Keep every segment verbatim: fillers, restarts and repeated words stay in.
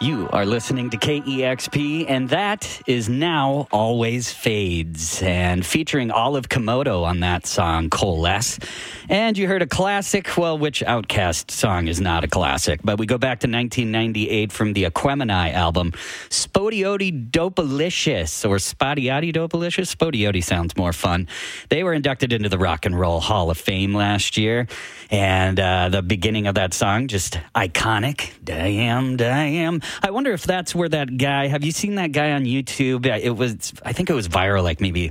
You are listening to K E X P, and that is Now Always Fades, and featuring Olive Komodo on that song, Coalesce. And you heard a classic, well, which Outkast song is not a classic, but we go back to nineteen ninety-eight from the Aquemini album, Spodioti Dopalicious, or Spadiati Dopalicious? Spodioti sounds more fun. They were inducted into the Rock and Roll Hall of Fame last year, and uh, the beginning of that song, just iconic. Damn, damn. I wonder if that's where that guy, have you seen that guy on YouTube? It was, I think it was viral like maybe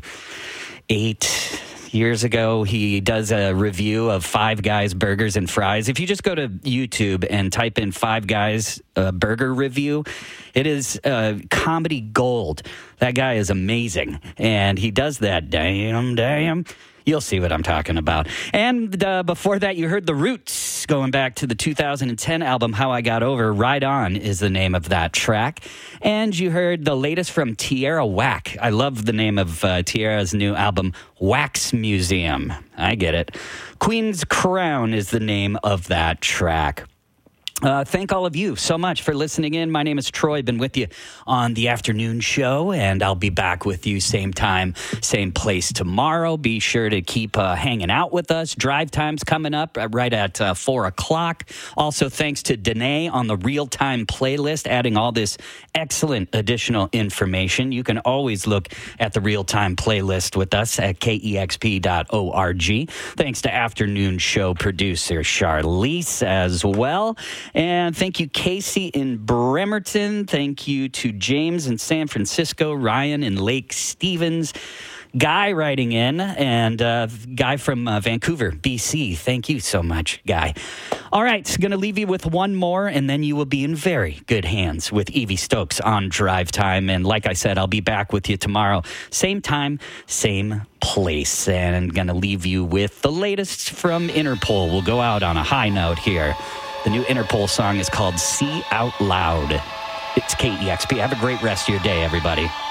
eight years ago. He does a review of Five Guys Burgers and Fries. If you just go to YouTube and type in Five Guys uh, burger review, it is uh, comedy gold. That guy is amazing. And he does that, damn, damn. You'll see what I'm talking about. And uh, before that, you heard The Roots, going back to the two thousand ten album, How I Got Over. Ride On is the name of that track. And you heard the latest from Tierra Whack. I love the name of uh, Tierra's new album, Wax Museum. I get it. Queen's Crown is the name of that track. Uh, thank all of you so much for listening in. My name is Troy. Been with you on the afternoon show, and I'll be back with you same time, same place tomorrow. Be sure to keep uh, hanging out with us. Drive time's coming up right at uh, four o'clock. Also, thanks to Danae on the real-time playlist, adding all this excellent additional information. You can always look at the real-time playlist with us at K E X P dot org. Thanks to afternoon show producer Charlize as well. And thank you, Casey in Bremerton. Thank you to James in San Francisco, Ryan in Lake Stevens, Guy writing in, and uh, Guy from uh, Vancouver, B C. Thank you so much, Guy. All right, going to leave you with one more, and then you will be in very good hands with Evie Stokes on Drive Time. And like I said, I'll be back with you tomorrow. Same time, same place. And going to leave you with the latest from Interpol. We'll go out on a high note here. The new Interpol song is called See Out Loud. It's K E X P. Have a great rest of your day, everybody.